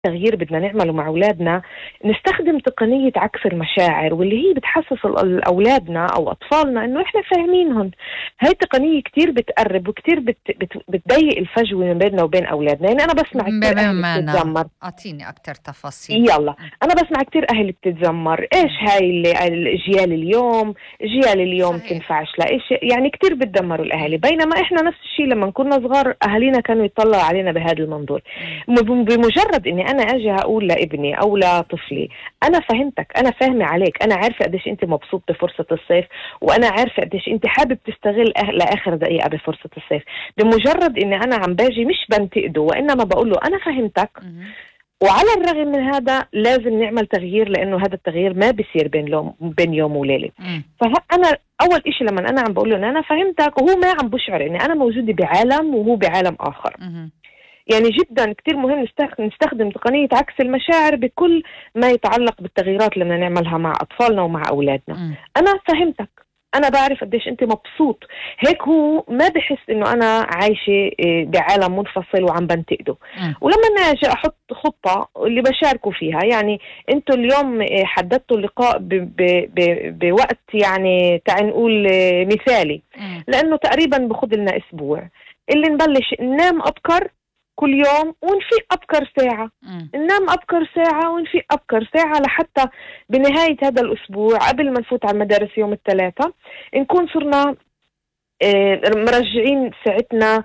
تغيير بدنا نعمله مع أولادنا نستخدم تقنية عكس المشاعر، واللي هي بتحسس أولادنا أو أطفالنا إنه إحنا فاهمينهم. هاي تقنية كتير بتقرب وكتير بتضيق الفجوة من بيننا وبين أولادنا. يعني أنا بسمع كتير أهل بتتذمر. أعطيني أكتر تفاصيل. يلا، أنا بسمع كتير أهل بتتذمر، إيش هاي الأجيال اليوم، أجيال اليوم تنفعش لإيش، يعني كتير بتدمروا الأهالي. بينما إحنا نفس الشيء لما كنا صغار أهالينا كانوا يطلعوا علينا بهذا المنظور. بمجرد إني أنا أجي أقول لابني أو لطفلي أنا فهمتك، أنا فاهمة عليك، أنا عارفة قديش أنت مبسوط بفرصة الصيف، وأنا عارفة قديش أنت حابب تستغل لآخر دقيقة بفرصة الصيف. بمجرد إني أنا عم باجي مش بنتقده وإنما بقول له أنا فهمتك، وعلى الرغم من هذا لازم نعمل تغيير، لأنه هذا التغيير ما بيصير بين يوم وليلة. فأنا أول إشي لما أنا عم بقول له إن أنا فهمتك، وهو ما عم بشعر إني أنا موجودة بعالم وهو بعالم آخر. يعني جدا كتير مهم نستخدم تقنية عكس المشاعر بكل ما يتعلق بالتغييرات اللي بدنا نعملها مع أطفالنا ومع أولادنا. أنا فهمتك، أنا بعرف قديش أنت مبسوط، هيك هو ما بحس إنه أنا عايشة بعالم منفصل وعم بنتقده. ولما أنا أجي أحط خطة اللي بشاركه فيها، يعني أنتوا اليوم حددتوا اللقاء بوقت يعني تعال نقول مثالي، لأنه تقريبا بخد لنا أسبوع اللي نبلش ننام أبكر كل يوم ونفيق أبكر ساعة، ننام أبكر ساعة ونفيق أبكر ساعة، لحتى بنهاية هذا الأسبوع قبل ما نفوت على المدارس يوم الثلاثاء نكون صرنا مرجعين ساعتنا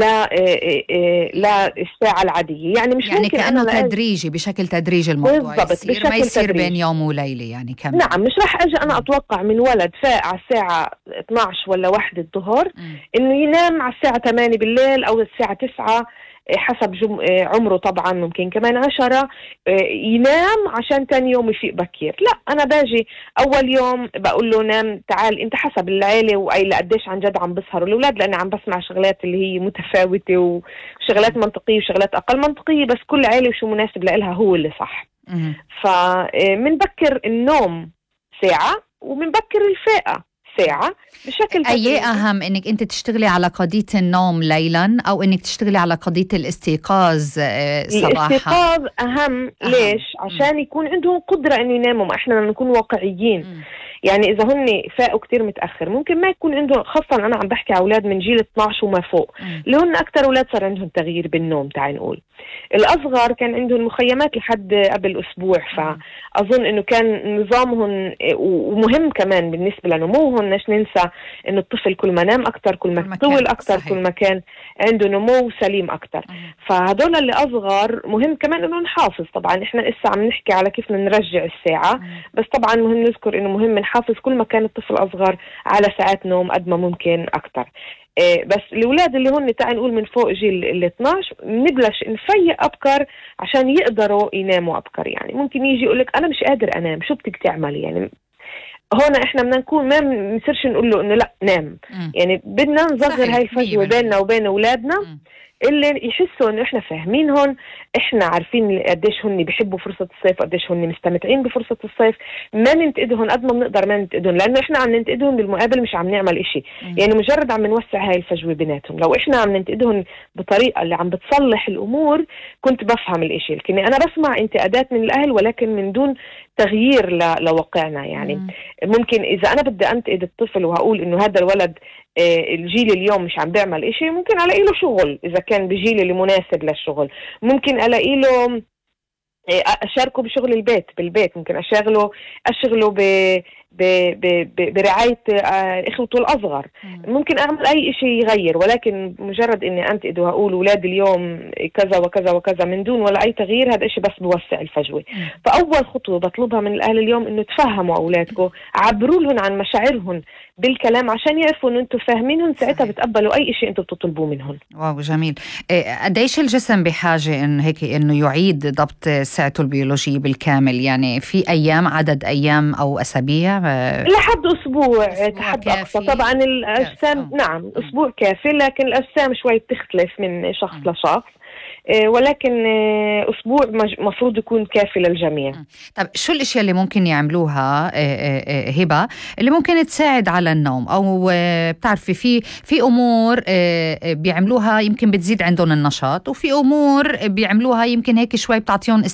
للساعة العادية. يعني مش يعني ممكن كأنه تدريجي، بشكل تدريجي الموضوع يصير، ما يصير بين يوم وليلة يعني كمان. نعم، مش راح أجي أنا أتوقع من ولد فاق على الساعة 12 ولا 1 الظهر إنه ينام على الساعة 8 بالليل أو الساعة 9 حسب عمره، طبعا ممكن كمان 10 ينام عشان تاني يوم يفيق بكير. لا، أنا باجي أول يوم بقول له نام، تعال أنت حسب العيلة وأي قديش عن جد عم بسهروا الأولاد، لأن عم بسمع شغلات اللي هي متفاوتة وشغلات منطقية وشغلات أقل منطقية، بس كل عيلة وشو مناسب لها هو اللي صح. فمن بكر النوم ساعة ومن بكر الفاقة ساعة بشكل أي أهم إنك أنت تشتغلي على قضية النوم ليلا أو إنك تشتغلي على قضية الاستيقاظ صباحا؟ الاستيقاظ أهم. ليش؟ عشان يكون عندهم قدرة إنه يناموا. إحنا نكون واقعيين. يعني إذا هن فاقوا كتير متأخر ممكن ما يكون عندهم، خاصة أنا عم بحكي على أولاد من جيل 12 وما فوق، اللي هن أكتر أولاد صار عندهم تغيير بالنوم. تعال نقول الأصغر كان عندهم مخيمات لحد قبل أسبوع، فأظن إنه كان نظامهم، ومهم كمان بالنسبة لنموهم. ناش ننسى إنه الطفل كل ما نام أكتر كل ما طول أكتر، كل ما كان عنده نمو سليم أكتر. فهدول اللي أصغر مهم كمان إنه نحافظ. طبعا إحنا لسه عم نحكي على كيف نرجع الساعة، بس طبعا مهم نذكر إنه مهم نحافظ كل ما كان الطفل أصغر على ساعات نوم قد ما ممكن أكتر. بس الأولاد اللي هن تعال نقول من فوق جيل ال 12 نبلش نفيق أبكر عشان يقدروا يناموا أبكر. يعني ممكن يجي يقولك أنا مش قادر أنام، شو بدك تعملي؟ يعني هون احنا بدنا نكون ما نصيرش نقول له انه لا نام. يعني بدنا نصغر هاي الفجوه بيننا وبين اولادنا، اللي يحسوا انه احنا فاهمينهم، احنا عارفين قديش هن بيحبوا فرصه الصيف وقديش هن مستمتعين بفرصه الصيف. ما ننتقدهم قد ما بنقدر، ما ننتقدهم، لانه احنا عم ننتقدهم بالمقابل مش عم نعمل إشي. يعني مجرد عم نوسع هاي الفجوه بيناتهم. لو احنا عم ننتقدهم بطريقه اللي عم بتصلح الامور كنت بفهم الإشي، لكن انا بسمع انتقادات من الاهل ولكن من دون تغيير لواقعنا. يعني ممكن اذا انا بدي انتقد الطفل وهقول انه هذا الولد الجيل اليوم مش عم بيعمل إشي، ممكن ألاقي له شغل إذا كان بجيل اللي مناسب للشغل. ممكن ألاقي له أشاركه بشغل البيت، بالبيت ممكن أشغله برعاية إخوته الأصغر. ممكن أعمل أي إشي يغير، ولكن مجرد إني أنتقد وأقول أولاد اليوم كذا وكذا وكذا من دون ولا أي تغيير، هذا إشي بس بوسع الفجوة. فأول خطوة بطلبها من الأهل اليوم إنه تفهموا أولادكم، عبروا لهم عن مشاعرهم بالكلام عشان يعرفوا إنه أنتم فاهمينهم، ساعتها بتقبلوا أي إشي أنتم بتطلبوه منهم. واو جميل. قديش الجسم بحاجة إنه يعيد ضبط ساعته البيولوجية بالكامل؟ يعني في أيام، عدد أيام أو أسابيع؟ لحد أسبوع حد أقصى. طبعا الأجسام نعم أسبوع كافي، لكن الأجسام شوي بتختلف من شخص لشخص. ولكن أسبوع مفروض يكون كافي للجميع. طب شو الأشياء اللي ممكن يعملوها هبة اللي ممكن تساعد على النوم، أو بتعرفي في أمور بيعملوها يمكن بتزيد عندهم النشاط، وفي أمور بيعملوها يمكن هيك شوي بتعطيهم